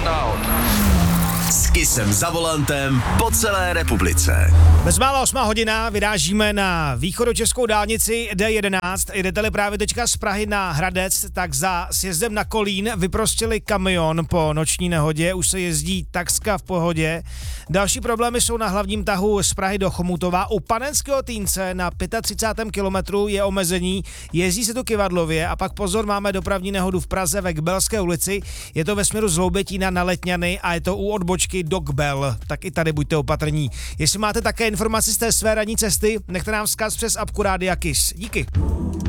Shoutout. S Kissem za volantem po celé republice. Bezmála 8 hodina vyrážíme na východočeskou dálnici D11. Jdete-li právě teďka z Prahy na Hradec, tak za sjezdem na Kolín vyprostili kamion po noční nehodě. Už se jezdí takřka v pohodě. Další problémy jsou na hlavním tahu z Prahy do Chomutova. U Panenského Týnce na 35. kilometru je omezení. Jezdí se tu kyvadlově a pak pozor, máme dopravní nehodu v Praze ve Kbelské ulici. Je to ve směru z Hloubětína na Letňany a je to u odbočky do Kbel. Tak i tady buďte opatrní. Jestli máte také informaci z té své ranní cesty, nechte nám vzkaz přes apku Rádia Kiss. Díky.